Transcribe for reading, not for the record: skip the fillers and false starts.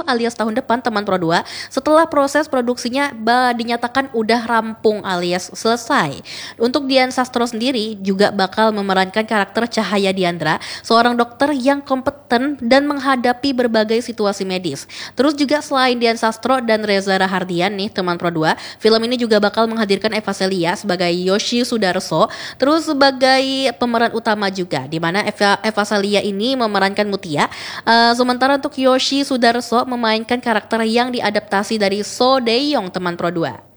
alias tahun depan teman Pro 2 setelah proses produksinya dinyatakan udah rampung alias selesai. Untuk Dian Sastro sendiri juga bakal memerankan karakter Cahaya Diandra, seorang dokter yang kompeten dan menghadapi berbagai situasi medis. Terus juga selain Dian Sastro dan Reza Rahardian nih teman Pro 2, film ini juga bakal menghadirkan Eva Celia sebagai Yoshi Sudarso, terus sebagai pemeran utama juga, di mana Eva Celia ini memerankan Mutia. Sementara untuk Yoshi Sudarso memainkan karakter yang diadaptasi dari So Dae-yong teman Pro 2.